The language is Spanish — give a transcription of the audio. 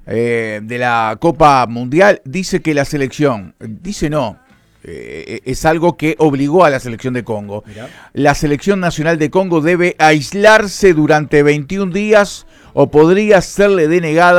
de la Copa Mundial, dice que la selección, dice no, es algo que obligó a la selección de Congo. Mirá. La selección nacional de Congo debe aislarse durante 21 días o podría serle denegada